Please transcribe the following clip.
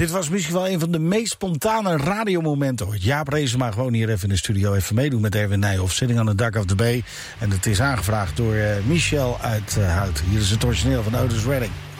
Dit was misschien wel een van de meest spontane radiomomenten ooit. Jaap Reesema gewoon hier even in de studio even meedoen met Erwin Nijhoff. Sitting on the Dock of the Bay. En het is aangevraagd door Michel uit Hout. Hier is het origineel van Otis Redding.